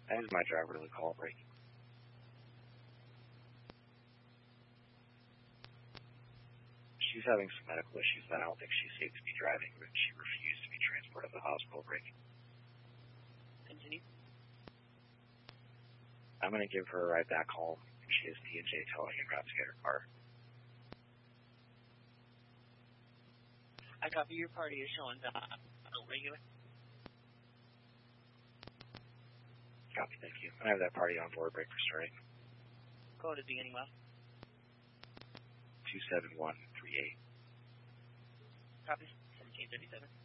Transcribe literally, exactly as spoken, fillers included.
I asked my driver to call a break. She's having some medical issues that I don't think she's safe to be driving, but she refused to be transported to the hospital break. Continue. I'm going to give her a ride back home. She has P and J towing and route to get her car. I copy. Your party is showing uh, regular. Copy, thank you. I have that party on board break for starting. Code is beginning well. two seven one three eight. Copy. seventeen fifty-seven.